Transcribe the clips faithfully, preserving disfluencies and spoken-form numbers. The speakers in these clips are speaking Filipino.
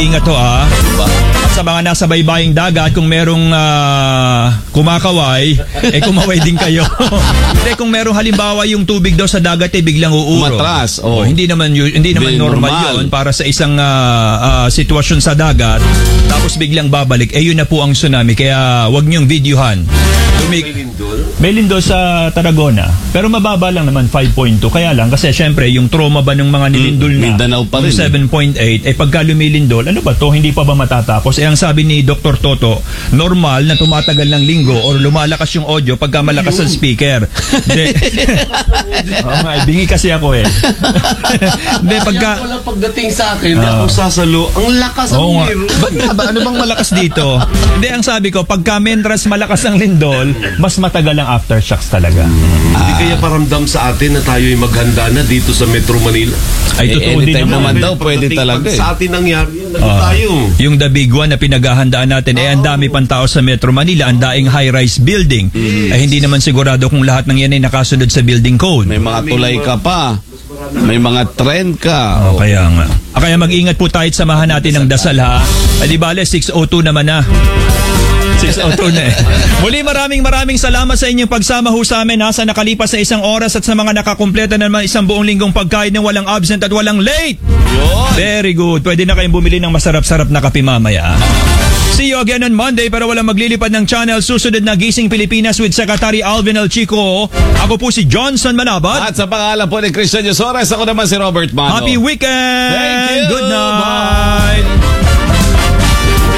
mag-ingat ho ah. At sa mga nasa baybaying dagat, kung merong uh, kumakaway, eh kumaway din kayo. Hindi, kung merong halimbawa yung tubig daw sa dagat, eh biglang uuro. Matras, oh. oh hindi naman, yun, hindi naman Hindi normal, normal yun para sa isang uh, uh, sitwasyon sa dagat. Tapos biglang babalik, eh yun na po ang tsunami. Kaya wag niyong videohan. May lindol? May lindol sa Tarragona. Pero mababa lang naman, five point two. Kaya lang, kasi syempre, yung trauma ba ng mga nilindol na, Mindanao pa rin, yung seven point eight, eh pagka lumilindol, ano ba to? Hindi pa ba matatapos? Eh ang sabi ni Doctor Toto, normal na tumatagal ng linggo or lumalakas yung audio pagka malakas ang speaker. Hindi. Oh, may bingi kasi ako eh. Hindi, pagka... Wala pagdating sa akin, hindi uh, ako sasalo. Ang lakas ang oh, liro. Ba, ba, ano bang malakas dito? Hindi, ang sabi ko, pagka mentras malakas ang lindol, mas matagal ang aftershocks talaga. Hmm. Hindi uh, kaya paramdam sa atin na tayo'y maghanda na dito sa Metro Manila? Ay, eh, totoo din naman. naman daw, pwede talaga eh. Sa atin nangyari yan, uh, tayo. Yung the big one na pinaghahandaan natin, eh, ang dami pang tao sa Metro Manila, ang daing high-rise building. Yes. Eh, hindi naman sigurado kung lahat ng yan ay nakasunod sa building code. May mga tulay ka pa. May mga trend ka. Oh, kaya nga. Ah, kaya mag-ingat po tayo at samahan natin ng dasal ha. Ah, di bale, six oh two naman na. six oh two na eh. Muli maraming maraming salamat sa inyong pagsama ho sa amin ha, sa nakalipas na isang oras at sa mga nakakumpleto na naman isang buong linggong pagkain ng walang absent at walang late. Yun. Very good. Pwede na kayong bumili ng masarap-sarap na kape mamaya. See you again on Monday para walang maglilipad ng channel. Susunod na Gising Pilipinas with Secretary Alvin El Chico. Ako po si Johnson Manabat. At sa pangalan po ni Christian Yosores, ako naman si Robert Mano. Happy weekend! Thank you! Good night!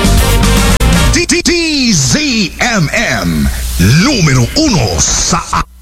D Z M M, numero uno sa